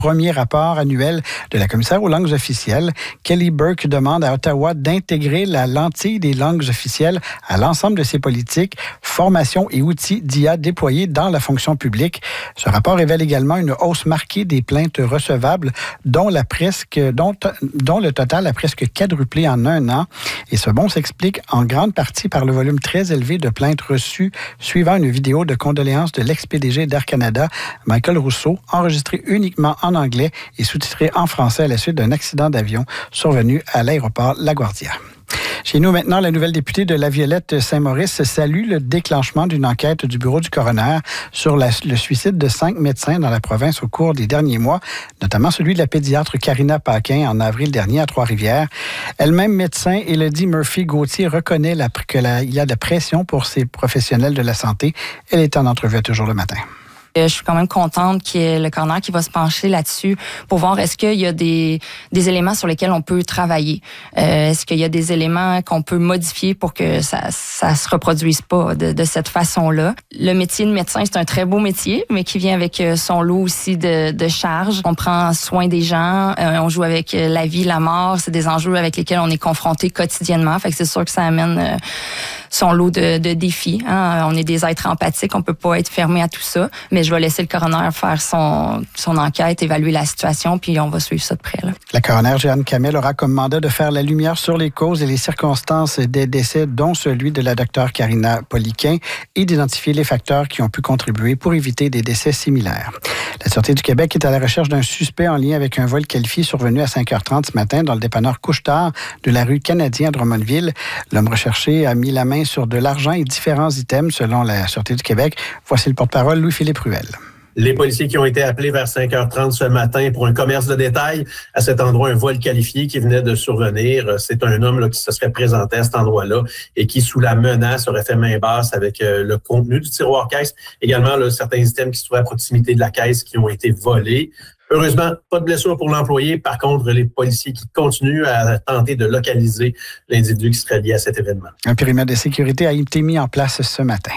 premier rapport annuel de la commissaire aux langues officielles. Kelly Burke demande à Ottawa d'intégrer la lentille des langues officielles à l'ensemble de ses politiques, formations et outils d'IA déployés dans la fonction publique. Ce rapport révèle également une hausse marquée des plaintes recevables, dont le total a presque quadruplé en un an. Et ce bond s'explique en grande partie par le volume très élevé de plaintes reçues suivant une vidéo de condoléances de l'ex-PDG d'Air Canada, Michael Rousseau, enregistrée uniquement en anglais et sous-titrée en français à la suite d'un accident d'avion survenu à l'aéroport LaGuardia. Chez nous, maintenant, la nouvelle députée de La Violette Saint-Maurice salue le déclenchement d'une enquête du bureau du coroner sur le suicide de 5 médecins dans la province au cours des derniers mois, notamment celui de la pédiatre Karina Paquin en avril dernier à Trois-Rivières. Elle-même médecin, Elodie Murphy-Gauthier reconnaît il y a de la pression pour ces professionnels de la santé. Elle est en entrevue à Toujours le matin. Je suis quand même contente qu'il y ait le coroner qui va se pencher là-dessus pour voir est-ce qu'il y a des éléments sur lesquels on peut travailler. Est-ce qu'il y a des éléments qu'on peut modifier pour que ça se reproduise pas de cette façon-là. Le métier de médecin, c'est un très beau métier, mais qui vient avec son lot aussi de charges. On prend soin des gens, on joue avec la vie, la mort. C'est des enjeux avec lesquels on est confronté quotidiennement. Fait que c'est sûr que ça amène son lot de défis. Hein. On est des êtres empathiques, on peut pas être fermé à tout ça. Mais je vais laisser le coroner faire son enquête, évaluer la situation, puis on va suivre ça de près. Là. La coroner Jeanne Camel aura comme mandat de faire la lumière sur les causes et les circonstances des décès, dont celui de la docteure Karina Poliquin, et d'identifier les facteurs qui ont pu contribuer pour éviter des décès similaires. La Sûreté du Québec est à la recherche d'un suspect en lien avec un vol qualifié survenu à 5h30 ce matin dans le dépanneur Couche-Tard de la rue Canadien à Drummondville. L'homme recherché a mis la main sur de l'argent et différents items selon la Sûreté du Québec. Voici le porte-parole Louis-Philippe Ruel. Les policiers qui ont été appelés vers 5h30 ce matin pour un commerce de détail. À cet endroit, un vol qualifié qui venait de survenir. C'est un homme là, qui se serait présenté à cet endroit-là et qui, sous la menace, aurait fait main basse avec le contenu du tiroir caisse. Également, là, certains items qui se trouvaient à proximité de la caisse qui ont été volés. Heureusement, pas de blessure pour l'employé. Par contre, les policiers qui continuent à tenter de localiser l'individu qui serait lié à cet événement. Un périmètre de sécurité a été mis en place ce matin.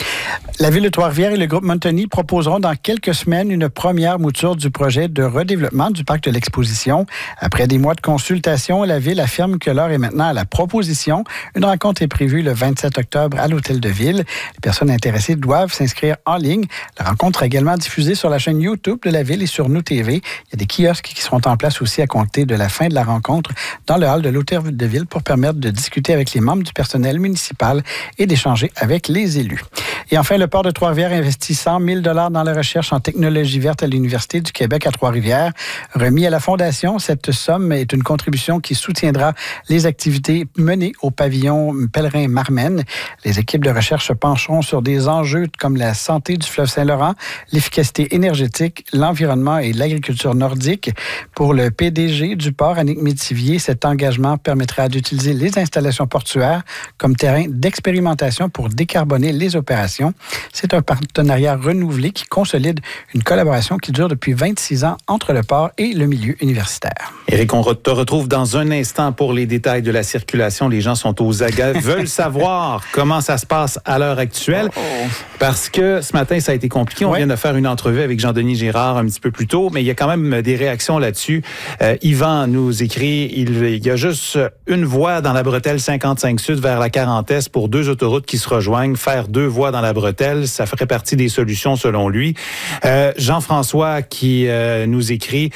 La Ville de Trois-Rivières et le groupe Montagny proposeront dans quelques semaines une première mouture du projet de redéveloppement du parc de l'Exposition. Après des mois de consultation, la Ville affirme que l'heure est maintenant à la proposition. Une rencontre est prévue le 27 octobre à l'Hôtel de Ville. Les personnes intéressées doivent s'inscrire en ligne. La rencontre est également diffusée sur la chaîne YouTube de la Ville et sur Nous TV. Il y a des kiosques qui seront en place aussi à compter de la fin de la rencontre dans le hall de l'Hôtel de Ville pour permettre de discuter avec les membres du personnel municipal et d'échanger avec les élus. Et enfin, le port de Trois-Rivières investit 100 000 $ dans la recherche en technologie verte à l'Université du Québec à Trois-Rivières. Remis à la Fondation, cette somme est une contribution qui soutiendra les activités menées au pavillon pèlerin Marmen. Les équipes de recherche se pencheront sur des enjeux comme la santé du fleuve Saint-Laurent, l'efficacité énergétique, l'environnement et l'agriculture nordique. Pour le PDG du port, Annick Métivier, cet engagement permettra d'utiliser les installations portuaires comme terrain d'expérimentation pour décarboner les opérations. C'est un partenariat renouvelé qui consolide une collaboration qui dure depuis 26 ans entre le port et le milieu universitaire. Éric, on te retrouve dans un instant pour les détails de la circulation. Les gens sont aux aguets, veulent savoir comment ça se passe à l'heure actuelle. Parce que ce matin, ça a été compliqué. On vient de faire une entrevue avec Jean-Denis Girard un petit peu plus tôt, mais il y a quand même des réactions là-dessus. Yvan nous écrit, il y a juste une voie dans la bretelle 55 Sud vers la 40 pour 2 autoroutes qui se rejoignent. Faire 2 voies dans la bretelle, ça ferait partie des solutions selon lui. Jean-François qui nous écrit,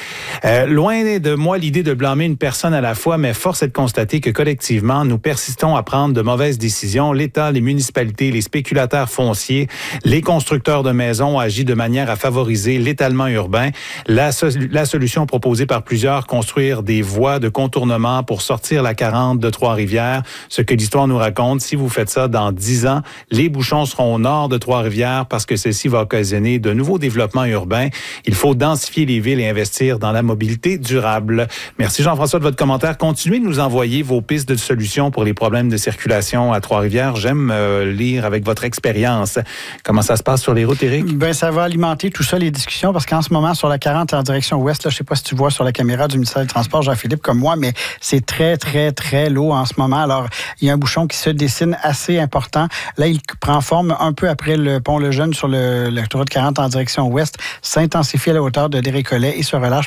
loin de moi l'idée de blâmer une personne à la fois, mais force est de constater que collectivement, nous persistons à prendre de mauvaises décisions. L'État, les municipalités, les spéculateurs fonciers, les constructeurs de maisons agissent de manière à favoriser l'étalement urbain. La solution proposée par plusieurs, construire des voies de contournement pour sortir la 40 de Trois-Rivières. Ce que l'histoire nous raconte, si vous faites ça dans 10 ans, les bouchons seront au nord de Trois-Rivières parce que ceci va occasionner de nouveaux développements urbains. Il faut densifier les villes et investir dans la mobilité durable. Merci Jean-François de votre commentaire. Continuez de nous envoyer vos pistes de solutions pour les problèmes de circulation à Trois-Rivières. J'aime lire avec votre expérience. Comment ça se passe sur les routes, Éric? Bien, ça va alimenter tout ça, les discussions, parce qu'en ce moment, sur la 40 en direction ouest, là, je ne sais pas si tu vois sur la caméra du ministère des Transports, Jean-Philippe, comme moi, mais c'est très, très, très lourd en ce moment. Alors, il y a un bouchon qui se dessine assez important. Là, il prend forme un peu après le pont Lejeune sur l'autoroute 40 en direction ouest, s'intensifie à la hauteur de Desrécollets et se relâche